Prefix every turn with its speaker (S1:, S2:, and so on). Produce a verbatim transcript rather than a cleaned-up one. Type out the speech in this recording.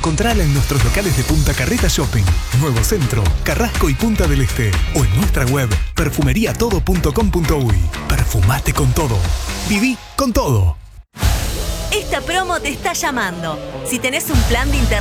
S1: Encontrala en nuestros locales de Punta Carreta Shopping, Nuevo Centro, Carrasco y Punta del Este. O en nuestra web perfumería todo punto com punto uy. Perfumate con todo. Viví con todo.
S2: Esta promo te está llamando. Si tenés un plan de internet